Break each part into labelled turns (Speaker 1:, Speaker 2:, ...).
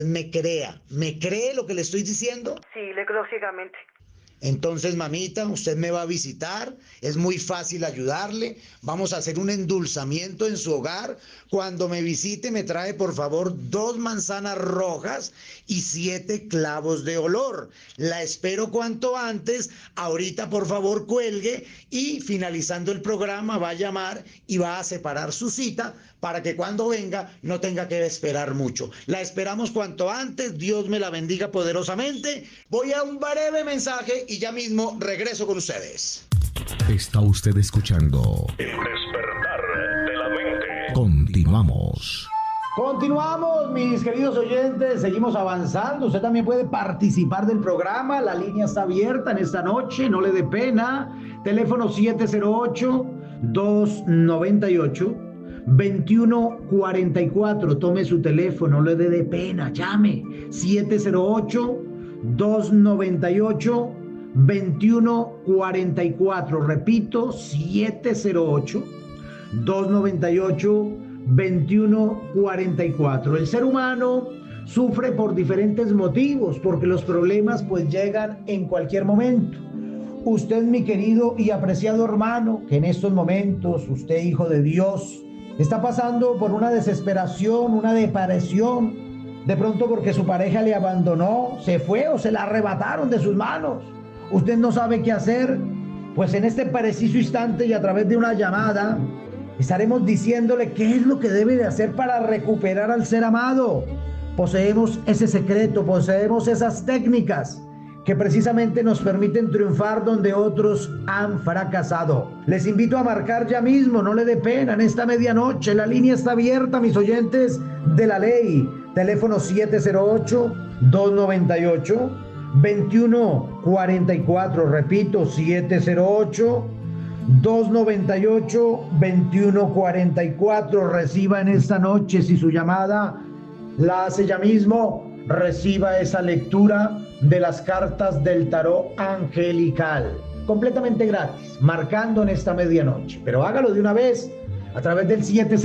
Speaker 1: ¿Me cree lo que le estoy diciendo?
Speaker 2: Sí, le creo ciegamente.
Speaker 1: Entonces, mamita, usted me va a visitar, es muy fácil ayudarle, vamos a hacer un endulzamiento en su hogar. Cuando me visite me trae por favor 2 manzanas rojas y 7 clavos de olor. La espero cuanto antes, ahorita por favor cuelgue y finalizando el programa va a llamar y va a separar su cita para que cuando venga no tenga que esperar mucho. La esperamos cuanto antes, Dios me la bendiga poderosamente. Voy a un breve mensaje y ya mismo regreso con ustedes.
Speaker 3: Está usted escuchando
Speaker 4: El despertar de la mente.
Speaker 3: Continuamos.
Speaker 1: Continuamos, mis queridos oyentes, seguimos avanzando. Usted también puede participar del programa. La línea está abierta en esta noche, no le dé pena. Teléfono 708-298-2144. Tome su teléfono, no le dé pena, llame. 708-298-2144. Repito, 708-298-2144. El ser humano sufre por diferentes motivos, porque los problemas pues llegan en cualquier momento. Usted, mi querido y apreciado hermano, que en estos momentos, usted, hijo de Dios, está pasando por una desesperación, una depresión, de pronto porque su pareja le abandonó, se fue o se la arrebataron de sus manos. Usted no sabe qué hacer, pues en este preciso instante y a través de una llamada, estaremos diciéndole qué es lo que debe de hacer para recuperar al ser amado. Poseemos ese secreto, poseemos esas técnicas que precisamente nos permiten triunfar donde otros han fracasado. Les invito a marcar ya mismo, no le dé pena en esta medianoche. La línea está abierta, mis oyentes de la ley. Teléfono 708-298-2144. Repito, 708-298-2144. Reciba en esta noche, si su llamada la hace ya mismo, reciba esa lectura de las cartas del tarot angelical, completamente gratis, marcando en esta medianoche. Pero hágalo de una vez a través del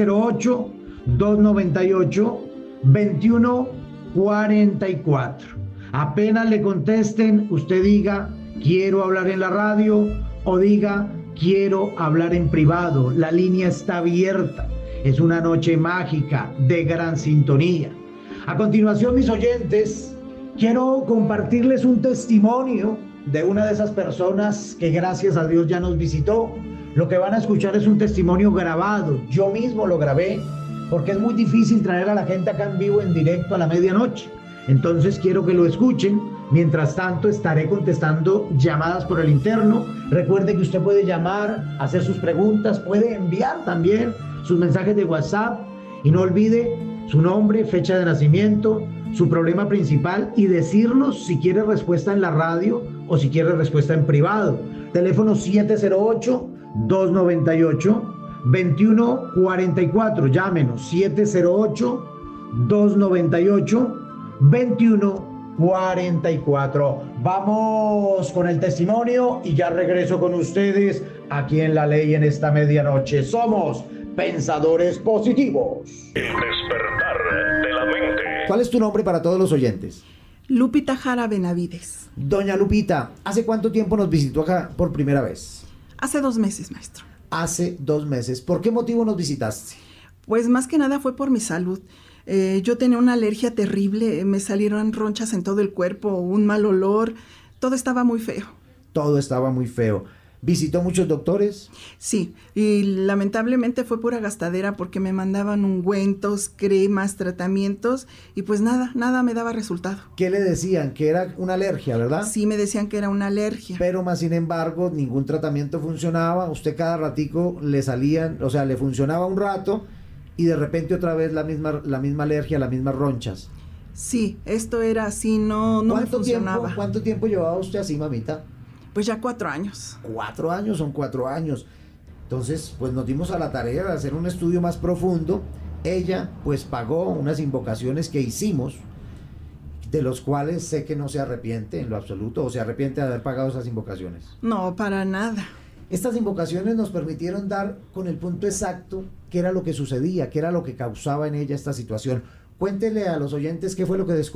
Speaker 1: 708-298-2144. Apenas le contesten, usted diga, quiero hablar en la radio, o diga, quiero hablar en privado. La línea está abierta. Es una noche mágica de gran sintonía. A continuación, mis oyentes, quiero compartirles un testimonio de una de esas personas que gracias a Dios ya nos visitó. Lo que van a escuchar es un testimonio grabado. Yo mismo lo grabé porque es muy difícil traer a la gente acá en vivo, en directo a la medianoche. Entonces quiero que lo escuchen. Mientras tanto estaré contestando llamadas por el interno. Recuerde que usted puede llamar, hacer sus preguntas, puede enviar también sus mensajes de WhatsApp y no olvide su nombre, fecha de nacimiento, su problema principal y decirnos si quiere respuesta en la radio o si quiere respuesta en privado. Teléfono 708-298-2144. Llámenos 708-298-2144. Vamos con el testimonio y ya regreso con ustedes aquí en La Ley en esta medianoche. Somos Pensadores Positivos.
Speaker 4: El despertar de la mente.
Speaker 1: ¿Cuál es tu nombre para todos los oyentes?
Speaker 5: Lupita Jara Benavides.
Speaker 1: Doña Lupita, ¿hace cuánto tiempo nos visitó acá por primera vez?
Speaker 5: Hace 2 meses, maestro.
Speaker 1: Hace 2 meses. ¿Por qué motivo nos visitaste?
Speaker 5: Pues más que nada fue por mi salud. Yo tenía una alergia terrible, me salieron ronchas en todo el cuerpo, un mal olor, todo estaba muy feo.
Speaker 1: Todo estaba muy feo. ¿Visitó muchos doctores?
Speaker 5: Sí, y lamentablemente fue pura gastadera porque me mandaban ungüentos, cremas, tratamientos y pues nada me daba resultado.
Speaker 1: ¿Qué le decían? Que era una alergia, ¿verdad?
Speaker 5: Sí, me decían que era una alergia.
Speaker 1: Pero más sin embargo, ningún tratamiento funcionaba. Usted cada ratico le salían, o sea, le funcionaba un rato y de repente otra vez la misma alergia, las mismas ronchas.
Speaker 5: Sí, esto era así, no me funcionaba.
Speaker 1: ¿Cuánto tiempo llevaba usted así, mamita?
Speaker 5: Pues ya 4 años.
Speaker 1: 4 años, son 4 años. Entonces, pues nos dimos a la tarea de hacer un estudio más profundo. Ella, pues pagó unas invocaciones que hicimos, de los cuales sé que no se arrepiente en lo absoluto, o se arrepiente de haber pagado esas invocaciones.
Speaker 5: No, para nada.
Speaker 1: Estas invocaciones nos permitieron dar con el punto exacto qué era lo que sucedía, qué era lo que causaba en ella esta situación.
Speaker 2: cuéntele a los oyentes qué fue lo que descubrió.